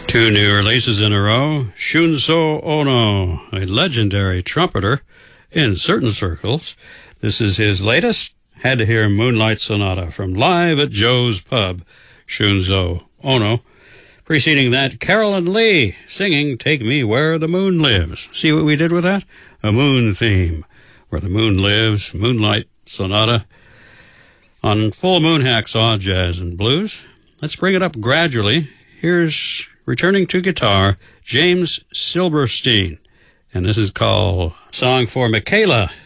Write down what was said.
Two new releases in a row. Shunzo Ono, a legendary trumpeter in certain circles. This is his latest. Had to hear Moonlight Sonata from Live at Joe's Pub. Shunzo Ono. Preceding that, Carolyn Lee singing Take Me Where the Moon Lives. See what we did with that? A moon theme. Where the moon lives, Moonlight Sonata. On Full Moon Hacksaw Jazz and Blues. Let's bring it up gradually. Here's returning to guitar, James Silberstein. And this is called Song for Michaela.